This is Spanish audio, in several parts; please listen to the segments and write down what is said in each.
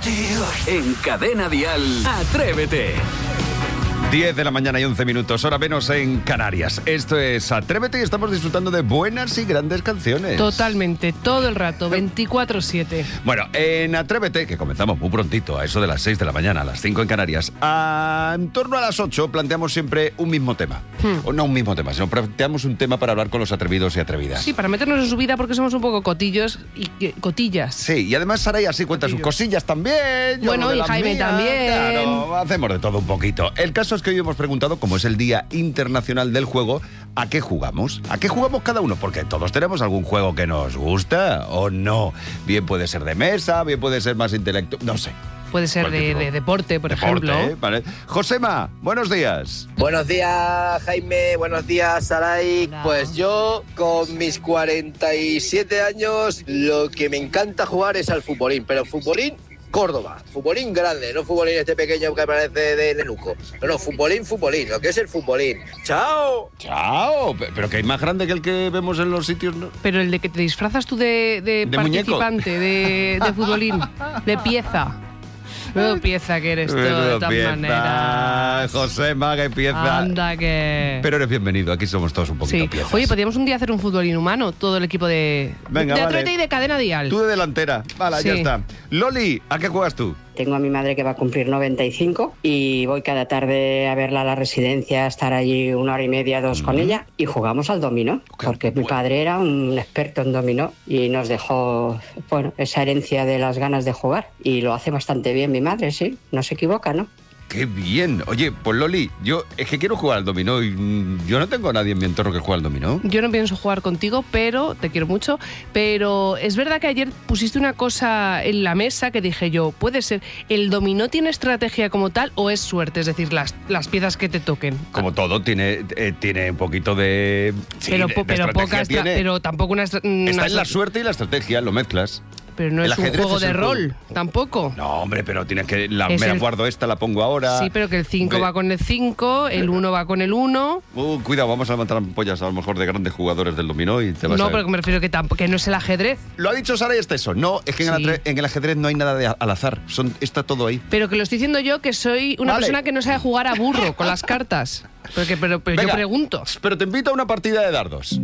En Cadena Dial, Atrévete. 10 de la mañana y 11 minutos, hora menos en Canarias. Esto es Atrévete y estamos disfrutando de buenas y grandes canciones. Totalmente, todo el rato, 24/7. Bueno, en Atrévete, que comenzamos muy prontito, a eso de las 6 de la mañana, a las 5 en Canarias, en torno a las 8 planteamos siempre un mismo tema. O no un mismo tema, sino planteamos un tema para hablar con los atrevidos y atrevidas. Sí, para meternos en su vida porque somos un poco cotillos y cotillas. Sí, y además Saray así cuenta sus cosillas también. Bueno, y Jaime también. Claro, hacemos de todo un poquito. El caso es que hoy hemos preguntado, como es el Día Internacional del Juego, ¿a qué jugamos? ¿A qué jugamos cada uno? Porque todos tenemos algún juego que nos gusta o no. Bien puede ser de mesa, bien puede ser más intelectual, no sé. Puede ser de deporte, por ejemplo. Vale. Josema, buenos días. Buenos días, Jaime. Buenos días, Saray. Hola. Pues yo, con mis 47 años, lo que me encanta jugar es al futbolín. Pero futbolín Córdoba, futbolín grande, no futbolín este pequeño que parece de Nenuco. No, futbolín, lo que es el futbolín. ¡Chao! Chao. Pero que hay más grande que el que vemos en los sitios, ¿no? Pero el de que te disfrazas tú de participante, de futbolín, de pieza. Menudo pieza que eres tú, de todas maneras. Josema, que pieza. Anda que... Pero eres bienvenido, aquí somos todos un poquito Sí. piezas. Oye, podríamos un día hacer un fútbol inhumano, todo el equipo de Atrévete vale. y de Cadena Dial. Tú de delantera. Vale, ya Sí. está. Loli, ¿a qué juegas tú? Tengo a mi madre que va a cumplir 95 y voy cada tarde a verla a la residencia, estar allí 1 hora y media, 2 con ella y jugamos al dominó, porque mi padre era un experto en dominó y nos dejó, bueno, esa herencia de las ganas de jugar y lo hace bastante bien mi madre, sí, no se equivoca, ¿no? ¡Qué bien! Oye, pues Loli, yo es que quiero jugar al dominó y yo no tengo a nadie en mi entorno que juegue al dominó. Yo no pienso jugar contigo, pero te quiero mucho. Pero es verdad que ayer pusiste una cosa en la mesa que dije yo, puede ser, ¿el dominó tiene estrategia como tal o es suerte? Es decir, las piezas que te toquen. Como todo, tiene un poquito de... Sí, pero de pero estrategia tiene. pero tampoco una Está en la suerte y la estrategia, lo mezclas. Pero no El es un ajedrez juego es de el rol, juego. tampoco. No, hombre, pero tienes que... Me la el- guardo esta, la pongo ahora. Sí, pero que el 5 va con el 5, el 1 va con el 1. Cuidado, vamos a levantar ampollas a lo mejor de grandes jugadores del dominó y te vas No, a... pero que me refiero que no es el ajedrez. Lo ha dicho Sara y es eso. No, es que Sí. en el ajedrez no hay nada de al azar. Está todo ahí. Pero que lo estoy diciendo yo, que soy una Vale. persona que no sabe jugar a burro con las cartas. Pero yo Venga, pregunto. Pero te invito a una partida de dardos.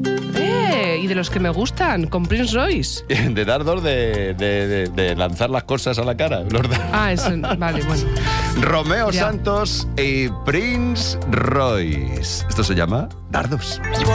Y de los que me gustan, con Prince Royce. De dardos de lanzar las cosas a la cara. Vale, bueno. Romeo Ya. Santos y Prince Royce. Esto se llama dardos.